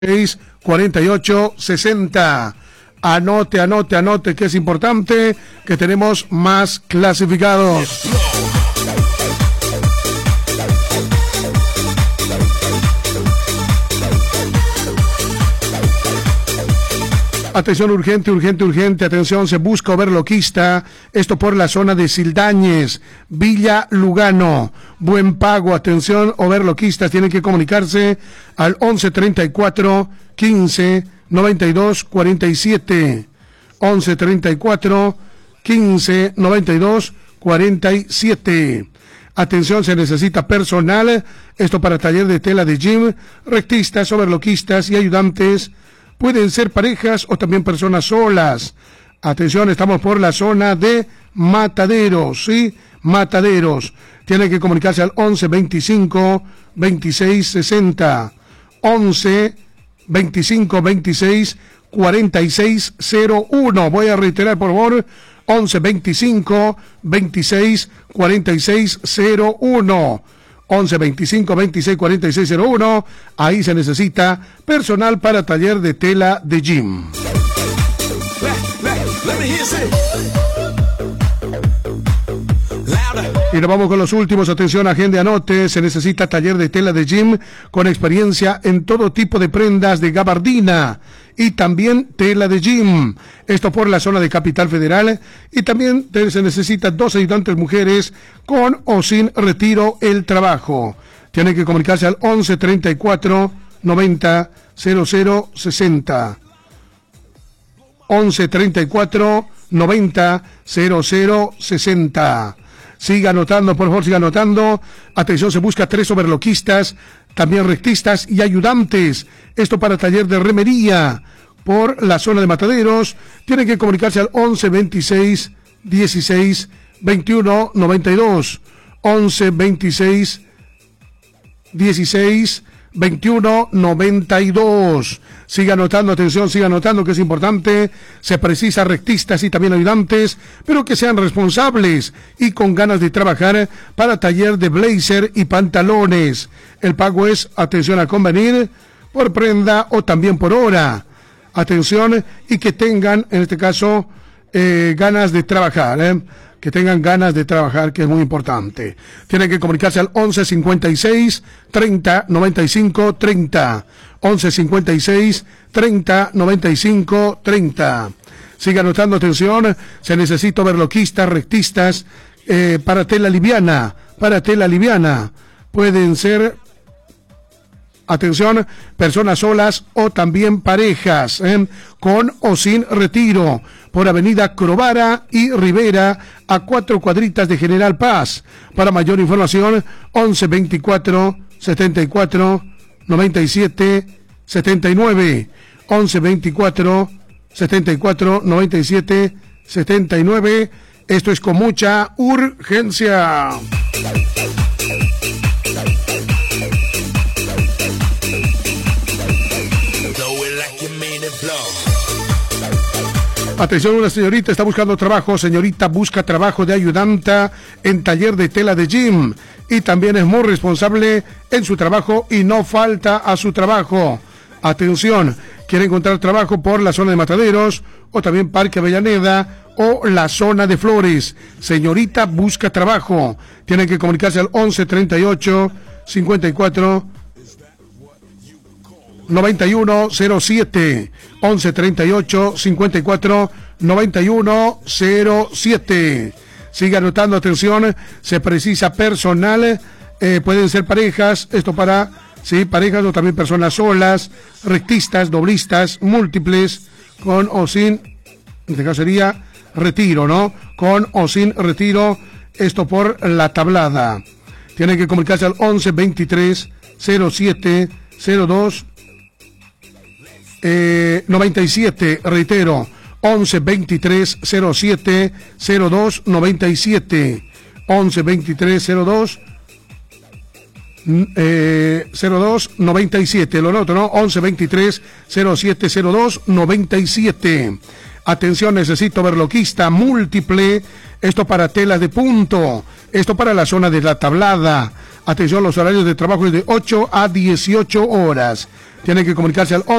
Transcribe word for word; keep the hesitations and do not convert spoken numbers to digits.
seis cuarenta y ocho sesenta. Anote, anote, anote que es importante que tenemos más clasificados. Atención, urgente, urgente, urgente, atención, se busca overloquista, esto por la zona de Sildañez, Villa Lugano, buen pago, atención, overloquistas, tienen que comunicarse al once treinta y cuatro quince noventa y dos cuarenta y siete, once treinta y cuatro quince noventa y dos cuarenta y siete. Atención, se necesita personal, esto para taller de tela de gym, rectistas, overloquistas y ayudantes. Pueden ser parejas o también personas solas. Atención, estamos por la zona de Mataderos, ¿sí? Mataderos. Tienen que comunicarse al once veinticinco veintiséis sesenta. once veinticinco veintiséis cuarenta y seis cero uno. Voy a reiterar, por favor. once veinticinco veintiséis cuarenta y seis cero uno. once veinticinco veintiséis cuarenta y seis cero uno, ahí se necesita personal para taller de tela de gym. Y nos vamos con los últimos, atención, agende, anote, se necesita taller de tela de gym con experiencia en todo tipo de prendas de gabardina y también tela de gym, esto por la zona de Capital Federal, y también se necesita dos ayudantes mujeres con o sin retiro el trabajo. Tienen que comunicarse al once treinta y cuatro noventa cero cero sesenta. once treinta y cuatro noventa cero cero sesenta. Siga anotando, por favor, siga anotando. Atención, se busca tres overloquistas, también rectistas y ayudantes. Esto para taller de remería por la zona de Mataderos. Tienen que comunicarse al once veintiséis dieciséis veintiuno noventa y dos. once veintiséis dieciséis veintiuno noventa y dos. Siga anotando, atención, siga anotando que es importante. Se precisa rectistas y también ayudantes, pero que sean responsables y con ganas de trabajar para taller de blazer y pantalones. El pago es, atención, a convenir por prenda o también por hora. Atención, y que tengan, en este caso, eh, ganas de trabajar, ¿eh? que tengan ganas de trabajar, que es muy importante. Tienen que comunicarse al once cincuenta y seis treinta noventa y cinco treinta. once cincuenta y seis treinta noventa y cinco treinta. Siga anotando, atención, se necesita overloquistas, rectistas, eh, para tela liviana, para tela liviana. Pueden ser, atención, personas solas o también parejas, ¿eh? con o sin retiro, por Avenida Crovara y Rivera, a cuatro cuadritas de General Paz. Para mayor información, once veinticuatro setenta y cuatro noventa y siete setenta y nueve, once veinticuatro setenta y cuatro noventa y siete setenta y nueve. Esto es con mucha urgencia. Atención, una señorita está buscando trabajo. Señorita busca trabajo de ayudanta en taller de tela de gym y también es muy responsable en su trabajo y no falta a su trabajo. Atención, quiere encontrar trabajo por la zona de Mataderos o también Parque Avellaneda o la zona de Flores. Señorita busca trabajo. Tienen que comunicarse al once treinta y ocho cincuenta y cuatro noventa y uno cero siete. once treinta y ocho cincuenta y cuatro noventa y uno cero siete. Siga anotando, atención, se precisa personal, eh, pueden ser parejas, esto para, sí, parejas o también personas solas, rectistas, doblistas, múltiples, con o sin, en este caso sería retiro, ¿no? Con o sin retiro, esto por la tablada. Tienen que comunicarse al once veintitrés cero siete cero dos Eh, noventa y siete, reitero, once veintitrés cero siete cero dos noventa y siete, once veintitrés cero dos eh, cero dos noventa y siete, lo noto, ¿no? once veintitrés cero siete cero dos noventa y siete. Atención, necesito overloquista múltiple, esto para telas de punto, esto para la zona de la tablada. Atención, los horarios de trabajo es de ocho a dieciocho horas. tienen que comunicarse al